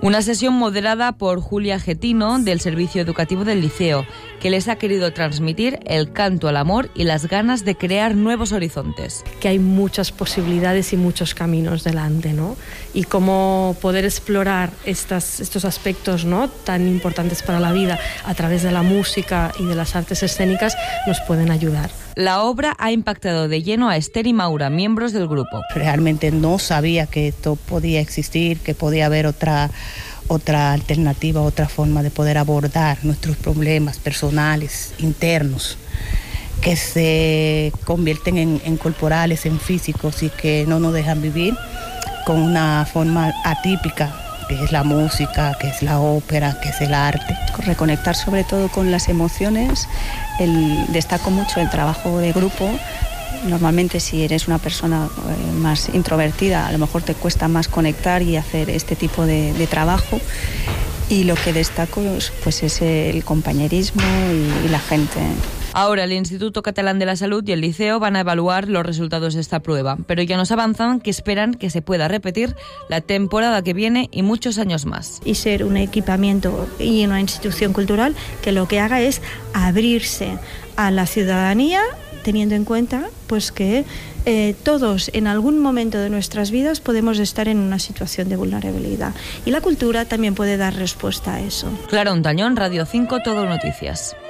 Una sesión moderada por Julia Getino, del Servicio Educativo del Liceo, que les ha querido transmitir el canto al amor y las ganas de crear nuevos horizontes. Que hay muchas posibilidades y muchos caminos delante, ¿no? Y cómo poder explorar estos aspectos, ¿no?, tan importantes para la vida a través de la música y de las artes escénicas nos pueden ayudar. La obra ha impactado de lleno a Esther y Maura, miembros del grupo. Realmente no sabía que esto podía existir, que podía haber otra alternativa, otra forma de poder abordar nuestros problemas personales, internos, que se convierten en corporales, en físicos y que no nos dejan vivir con una forma atípica, que es la música, que es la ópera, que es el arte. Reconectar sobre todo con las emociones, destaco mucho el trabajo de grupo. Normalmente si eres una persona más introvertida, a lo mejor te cuesta más conectar y hacer este tipo de trabajo. Y lo que destaco pues, es el compañerismo y la gente. Ahora el Instituto Catalán de la Salud y el Liceo van a evaluar los resultados de esta prueba, pero ya nos avanzan que esperan que se pueda repetir la temporada que viene y muchos años más. Y ser un equipamiento y una institución cultural que lo que haga es abrirse a la ciudadanía, teniendo en cuenta pues que todos en algún momento de nuestras vidas podemos estar en una situación de vulnerabilidad y la cultura también puede dar respuesta a eso. Clara Ontañón, Radio 5, Todo Noticias.